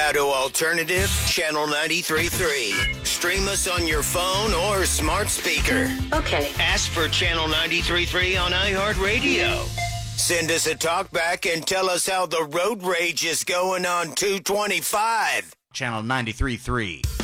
Colorado Alternative, Channel 93.3. Stream us on your phone or smart speaker. Okay. Ask for Channel 93.3 on iHeartRadio. Send us a talkback and tell us how the road rage is going on 225. Channel 93.3.